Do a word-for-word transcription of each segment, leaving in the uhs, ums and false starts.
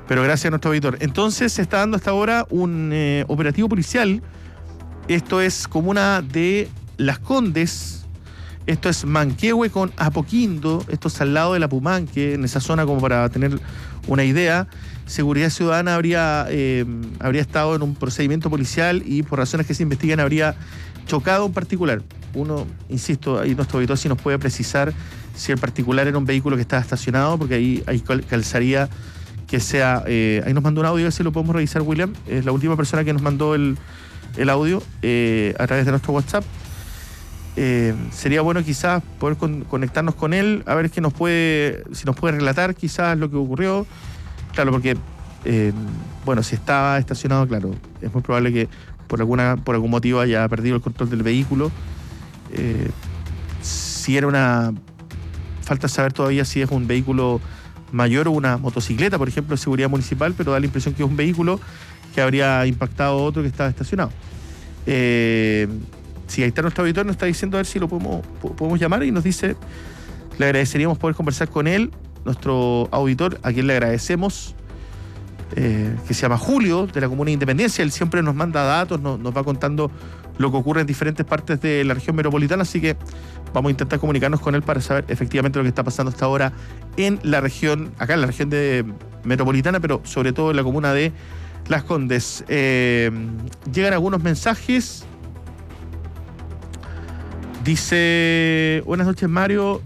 Pero gracias a nuestro auditor. Entonces se está dando hasta ahora un eh, operativo policial. Esto es comuna de Las Condes. Esto es Manquehue con Apoquindo. Esto es al lado de la Pumanque, en esa zona, como para tener una idea. Seguridad Ciudadana habría, eh, habría estado en un procedimiento policial y por razones que se investigan habría chocado un particular. Uno, insisto, ahí nuestro auditor sí nos puede precisar si el particular era un vehículo que estaba estacionado, porque ahí, ahí calzaría que sea... Eh, ahí nos mandó un audio, a ver si lo podemos revisar, William. Es la última persona que nos mandó el, el audio eh, a través de nuestro WhatsApp. Eh, sería bueno quizás poder con, conectarnos con él, a ver qué nos puede, si nos puede relatar quizás lo que ocurrió. Claro, porque, eh, bueno, si estaba estacionado, claro, es muy probable que por alguna por algún motivo haya perdido el control del vehículo. Eh, si era una... Falta saber todavía si es un vehículo mayor o una motocicleta, por ejemplo, de seguridad municipal, pero da la impresión que es un vehículo que habría impactado a otro que estaba estacionado. Eh, si ahí está nuestro auditor, nos está diciendo a ver si lo podemos, podemos llamar y nos dice, le agradeceríamos poder conversar con él, nuestro auditor, a quien le agradecemos, eh, que se llama Julio, de la Comuna de Independencia. Él siempre nos manda datos, nos, nos va contando lo que ocurre en diferentes partes de la región metropolitana, así que vamos a intentar comunicarnos con él para saber efectivamente lo que está pasando hasta ahora en la región, acá en la región de metropolitana, pero sobre todo en la comuna de Las Condes. Eh, llegan algunos mensajes. Dice, buenas noches, Mario.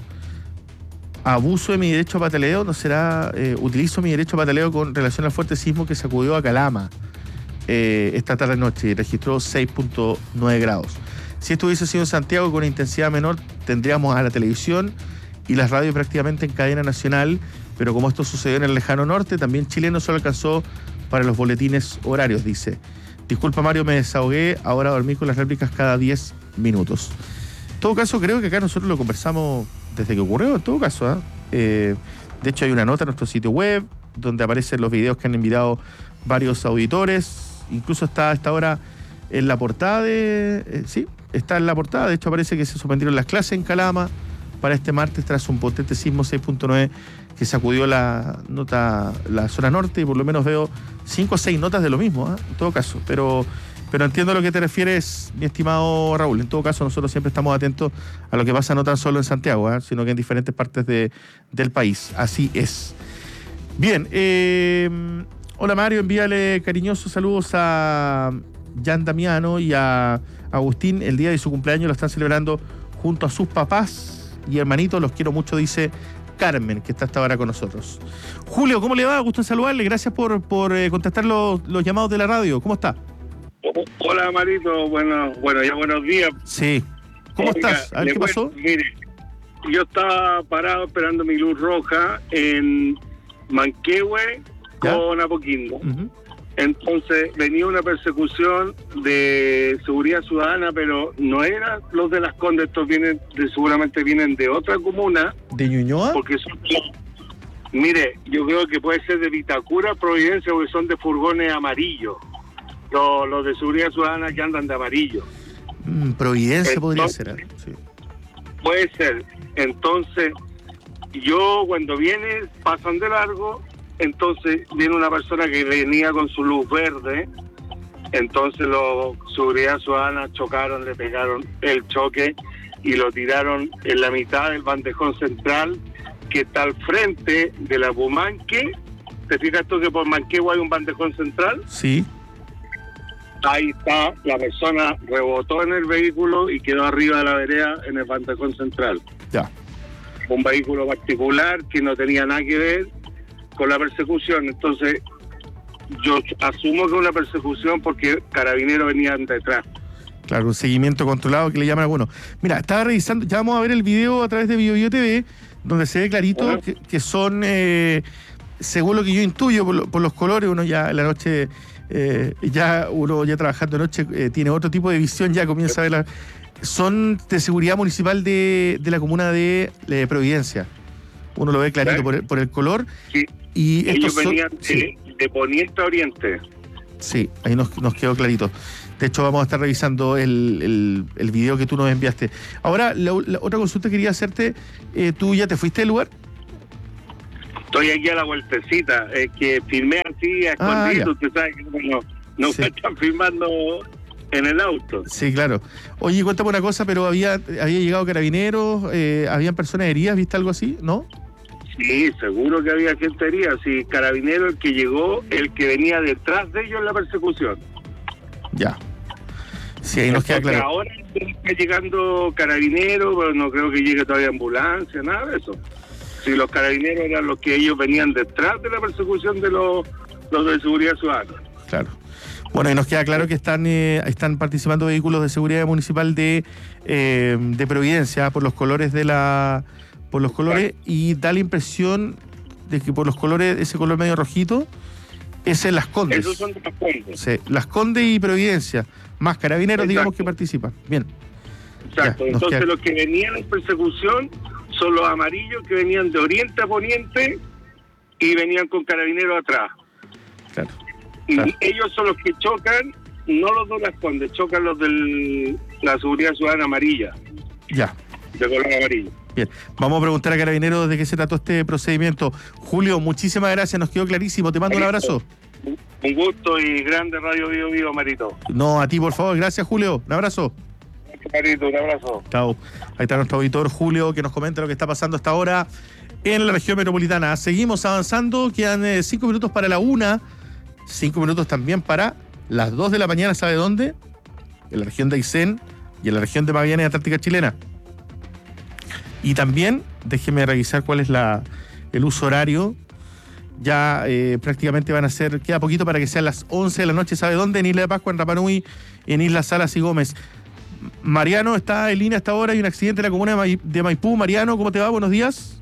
Abuso de mi derecho a pataleo, ¿no será? Eh, utilizo mi derecho a pataleo con relación al fuerte sismo que sacudió a Calama eh, esta tarde noche y registró seis punto nueve grados. Si esto hubiese sido en Santiago con una intensidad menor, tendríamos a la televisión y las radios prácticamente en cadena nacional, pero como esto sucedió en el lejano norte, también Chile no solo alcanzó para los boletines horarios, dice. Disculpa, Mario, me desahogué, ahora dormí con las réplicas cada diez minutos. En todo caso, creo que acá nosotros lo conversamos desde que ocurrió, en todo caso. ¿eh? Eh, de hecho, hay una nota en nuestro sitio web donde aparecen los videos que han enviado varios auditores. Incluso está a esta hora en la portada de... Eh, sí, está en la portada. De hecho, aparece que se suspendieron las clases en Calama para este martes tras un potente sismo seis punto nueve que sacudió la nota, la zona norte, y por lo menos veo cinco o seis notas de lo mismo, ¿eh? En todo caso. Pero... Pero entiendo a lo que te refieres, mi estimado Raúl. En todo caso, nosotros siempre estamos atentos a lo que pasa no tan solo en Santiago, ¿eh? sino que en diferentes partes de, del país. Así es. Bien. Eh, hola, Mario. Envíale cariñosos saludos a Jan Damiano y a Agustín. El día de su cumpleaños lo están celebrando junto a sus papás y hermanitos. Los quiero mucho, dice Carmen, que está hasta ahora con nosotros. Julio, ¿cómo le va? Gusto en saludarle. Gracias por, por eh, contestar los, los llamados de la radio. ¿Cómo está? Hola, Marito, bueno, bueno, ya buenos días. Sí. ¿Cómo Oiga, estás? A ver, ¿qué pasó? Cuento, mire, yo estaba parado esperando mi luz roja en Manquehue con Apoquindo. Uh-huh. Entonces venía una persecución de seguridad ciudadana, pero no eran los de Las Condes, estos vienen, de, seguramente vienen de otra comuna. ¿De Ñuñoa? Porque son, mire, yo creo que puede ser de Vitacura, Providencia, porque son de furgones amarillos. Los, los de seguridad ciudadana que andan de amarillo. Mm, Providencia. Entonces, podría ser. Sí. Puede ser. Entonces, yo cuando viene, pasan de largo, entonces viene una persona que venía con su luz verde, entonces los seguridad ciudadana chocaron, le pegaron el choque y lo tiraron en la mitad del bandejón central que está al frente de la Pumanque. ¿Te fijas tú que por Manquehue hay un bandejón central? Sí. Ahí está, la persona rebotó en el vehículo y quedó arriba de la vereda en el bandejón central. Ya. Un vehículo particular que no tenía nada que ver con la persecución. Entonces, yo asumo que es una persecución porque carabineros venían detrás. Claro, un seguimiento controlado que le llaman a algunos. Mira, estaba revisando, ya vamos a ver el video a través de BioBio T V, donde se ve clarito uh-huh. que, que son, eh, según lo que yo intuyo por, lo, por los colores, uno ya en la noche... Eh, ya uno ya trabajando de noche eh, tiene otro tipo de visión, ya comienza a ver la, son de seguridad municipal de, de la comuna de, de Providencia. Uno lo ve clarito por el, por el color. Sí. Y ellos son, venían de, sí. de poniente a oriente. Sí, ahí nos, nos quedó clarito. De hecho, vamos a estar revisando el, el, el video que tú nos enviaste. Ahora, la, la otra consulta que quería hacerte, eh, ¿tú ya te fuiste del lugar? Estoy aquí a la vueltecita, es que firmé así a Ah, escondido, ya. usted sabe que no, no Sí. me están firmando en el auto. Sí, claro. Oye, cuéntame una cosa, pero había, había llegado carabineros, eh, habían personas heridas, ¿viste algo así? ¿No? Sí, seguro que había gente herida, sí, carabinero el que llegó, el que venía detrás de ellos en la persecución. Ya. Sí, ahí nos queda Porque claro. ahora está llegando carabineros, pero no creo que llegue todavía ambulancia, nada de eso. Si los carabineros eran los que ellos venían detrás de la persecución de los, los de seguridad ciudadana. Claro. Bueno, y nos queda claro que están eh, están participando vehículos de seguridad municipal de, eh, de Providencia por los colores de la por los colores y da la impresión de que por los colores, ese color medio rojito, es en Las Condes. Esos son de las Condes. Sí, Las Condes y Providencia, más carabineros, Exacto. digamos, que participan. Bien. Exacto, Ya, nos entonces queda- los que venían en persecución son los amarillos que venían de oriente a poniente y venían con carabineros atrás. Claro. Y Claro. ellos son los que chocan, no los de Las Condes, chocan los de la seguridad ciudadana amarilla, Ya. de color amarillo. Bien, vamos a preguntar a Carabineros de qué se trató este procedimiento. Julio, muchísimas gracias, nos quedó clarísimo. Te mando un abrazo. Un gusto y grande Radio Bio Bio, Marito. No, a ti, por favor. Gracias, Julio. Un abrazo. Marito, un abrazo. Chao. Ahí está nuestro auditor Julio que nos comenta lo que está pasando hasta ahora en la región metropolitana. Seguimos avanzando, quedan eh, cinco minutos para la una, cinco minutos también para las dos de la mañana, ¿sabe dónde? En la región de Aysén y en la región de Magallanes, Antártica Chilena. Y también, déjeme revisar cuál es la, el uso horario. Ya eh, prácticamente van a ser, queda poquito para que sean las once de la noche, ¿sabe dónde? En Isla de Pascua, en Rapa Nui, en Isla Salas y Gómez. Mariano está en línea hasta ahora, hay un accidente en la comuna de, Mai- de Maipú. Mariano, ¿cómo te va? Buenos días.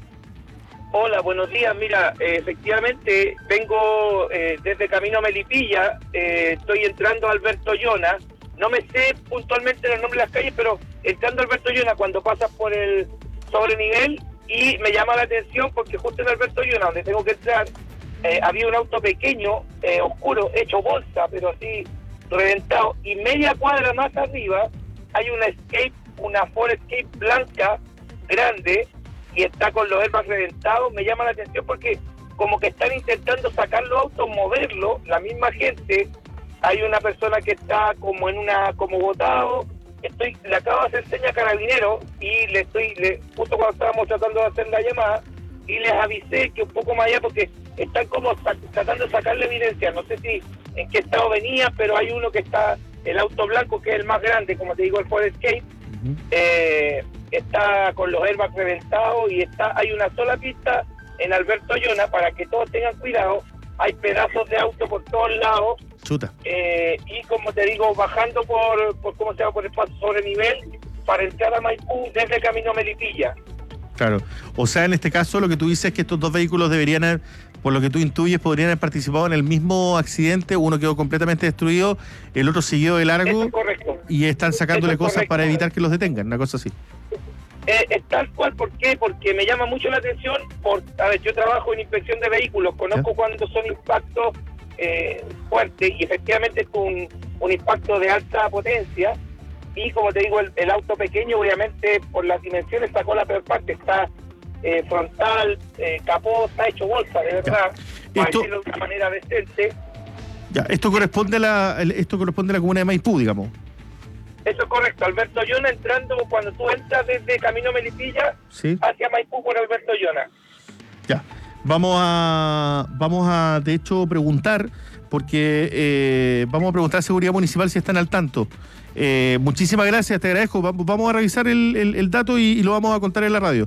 Hola, buenos días. Mira, eh, efectivamente vengo eh, desde Camino a Melipilla, eh, estoy entrando a Alberto Llona. No me sé puntualmente los nombres de las calles, pero entrando a Alberto Llona cuando pasas por el sobrenivel y me llama la atención porque justo en Alberto Llona, donde tengo que entrar, eh, había un auto pequeño, eh, oscuro, hecho bolsa, pero así reventado, y media cuadra más arriba hay una Escape, una Ford Escape blanca, grande, y está con los airbags reventados. Me llama la atención porque como que están intentando sacar los autos, moverlo, la misma gente. Hay una persona que está como en una, como botado. Estoy, le acabo de hacer seña a Carabinero y le estoy, le, justo cuando estábamos tratando de hacer la llamada, y les avisé que un poco más allá porque están como sa- tratando de sacarle evidencia. No sé si en qué estado venía, pero hay uno que está, el auto blanco, que es el más grande, como te digo, el Ford Escape, Uh-huh. eh, está con los airbags reventados y está, hay una sola pista en Alberto Llona para que todos tengan cuidado. Hay pedazos de auto por todos lados, Chuta. eh, y como te digo, bajando por, por cómo se llama, por el paso sobre nivel para entrar a Maipú desde Camino Melipilla. Claro. O sea, en este caso lo que tú dices es que estos dos vehículos deberían haber, por lo que tú intuyes, podrían haber participado en el mismo accidente. Uno quedó completamente destruido, el otro siguió de Eso largo es correcto. y están sacándole Eso es cosas correcto. para evitar que los detengan, una cosa así. Eh, es tal cual, ¿por qué? Porque me llama mucho la atención, por, a ver, yo trabajo en inspección de vehículos, conozco ¿Ya? cuando son impactos eh, fuertes y efectivamente es un, un impacto de alta potencia y como te digo, el, el auto pequeño obviamente por las dimensiones sacó la peor parte, está eh, frontal, eh, capó, está hecho bolsa, de verdad, para Esto- decirlo de una manera decente. Ya, esto corresponde a la, el- esto corresponde a la comuna de Maipú, digamos. Eso es correcto, Alberto Llona entrando, cuando tú entras desde Camino Melipilla Sí. hacia Maipú por Alberto Llona. Ya. Vamos a, vamos a, de hecho, preguntar, porque eh, vamos a preguntar a Seguridad Municipal si están al tanto. Eh, muchísimas gracias, te agradezco. Va- Vamos a revisar el, el- el dato y, y lo vamos a contar en la radio.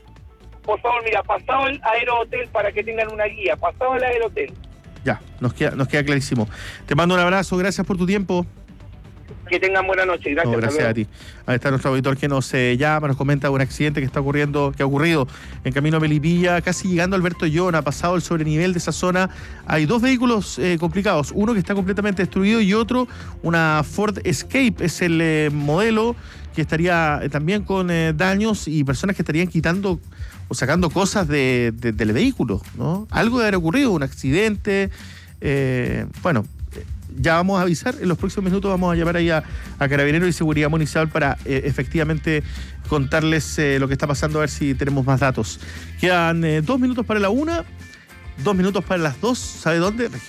Por favor, mira, pasado el aerohotel para que tengan una guía, pasado el aerohotel. Ya, nos queda, nos queda clarísimo. Te mando un abrazo, gracias por tu tiempo. Que tengan buena noche. Gracias. No, gracias hasta a ti. Ahí está nuestro auditor que nos eh, llama, nos comenta de un accidente que está ocurriendo, que ha ocurrido en camino a Melipilla, casi llegando a Alberto Llona, pasado el sobrenivel de esa zona. Hay dos vehículos eh, complicados, uno que está completamente destruido y otro, una Ford Escape, es el eh, modelo que estaría eh, también con eh, daños y personas que estarían quitando o sacando cosas de, de- del vehículo, ¿no? Algo debe haber ocurrido, un accidente, eh, bueno. Ya vamos a avisar, en los próximos minutos vamos a llamar ahí a, a Carabineros y Seguridad Municipal para eh, efectivamente contarles eh, lo que está pasando, a ver si tenemos más datos. Quedan eh, dos minutos para la una, Dos minutos para las dos. ¿Sabe dónde?